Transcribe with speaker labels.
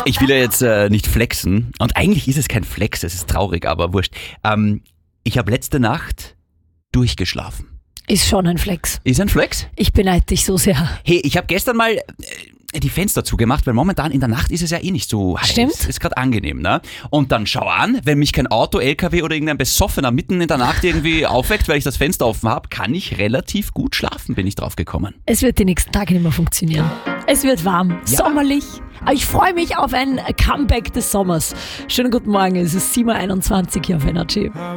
Speaker 1: Ich will ja jetzt nicht flexen. Und eigentlich ist es kein Flex, es ist traurig, aber wurscht. Ich habe letzte Nacht durchgeschlafen.
Speaker 2: Ist schon ein Flex.
Speaker 1: Ist ein Flex?
Speaker 2: Ich beneide dich so sehr.
Speaker 1: Hey, ich habe gestern mal die Fenster zugemacht, weil momentan in der Nacht ist es ja eh nicht so heiß.
Speaker 2: Stimmt.
Speaker 1: Ist gerade angenehm, ne? Und dann schau an, wenn mich kein Auto, LKW oder irgendein Besoffener mitten in der Nacht irgendwie aufweckt, weil ich das Fenster offen habe, kann ich relativ gut schlafen, bin ich drauf gekommen.
Speaker 2: Es wird die nächsten Tage nicht mehr funktionieren. Es wird warm,
Speaker 1: Ja.
Speaker 2: sommerlich. Aber ich freue mich auf ein Comeback des Sommers. Schönen guten Morgen, es ist 7.21 Uhr hier auf Energy.